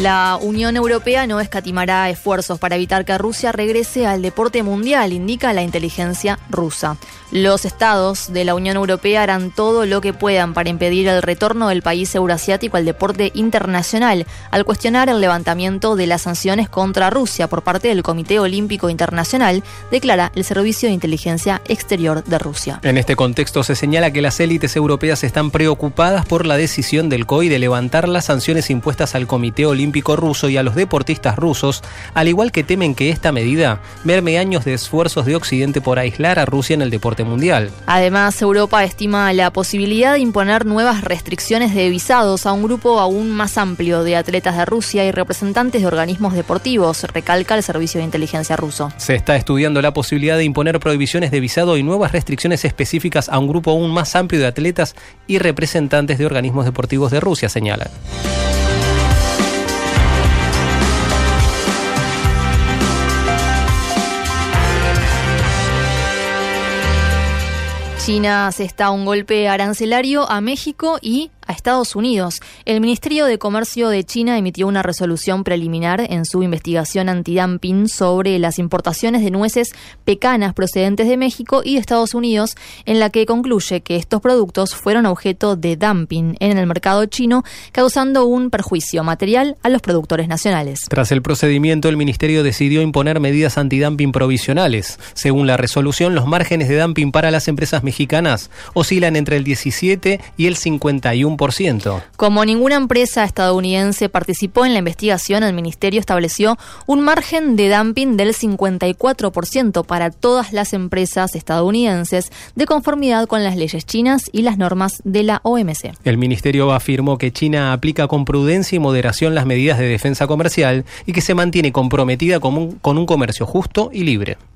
La Unión Europea no escatimará esfuerzos para evitar que Rusia regrese al deporte mundial, indica la inteligencia rusa. Los estados de la Unión Europea harán todo lo que puedan para impedir el retorno del país euroasiático al deporte internacional, al cuestionar el levantamiento de las sanciones contra Rusia por parte del Comité Olímpico Internacional, declara el Servicio de Inteligencia Exterior de Rusia. En este contexto se señala que las élites europeas están preocupadas por la decisión del COI de levantar las sanciones impuestas al Comité Olímpico ruso y a los deportistas rusos, al igual que temen que esta medida merme años de esfuerzos de Occidente por aislar a Rusia en el deporte mundial. Además, Europa estima la posibilidad de imponer nuevas restricciones de visados a un grupo aún más amplio de atletas de Rusia y representantes de organismos deportivos, recalca el Servicio de Inteligencia ruso. Se está estudiando la posibilidad de imponer prohibiciones de visado y nuevas restricciones específicas a un grupo aún más amplio de atletas y representantes de organismos deportivos de Rusia, señalan. China asesta un golpe arancelario a México y a Estados Unidos. El Ministerio de Comercio de China emitió una resolución preliminar en su investigación antidumping sobre las importaciones de nueces pecanas procedentes de México y de Estados Unidos, en la que concluye que estos productos fueron objeto de dumping en el mercado chino, causando un perjuicio material a los productores nacionales. Tras el procedimiento, el Ministerio decidió imponer medidas antidumping provisionales. Según la resolución, los márgenes de dumping para las empresas mexicanas oscilan entre el 17 y el 51%. Como ninguna empresa estadounidense participó en la investigación, el ministerio estableció un margen de dumping del 54% para todas las empresas estadounidenses, de conformidad con las leyes chinas y las normas de la OMC. El ministerio afirmó que China aplica con prudencia y moderación las medidas de defensa comercial y que se mantiene comprometida con un comercio justo y libre.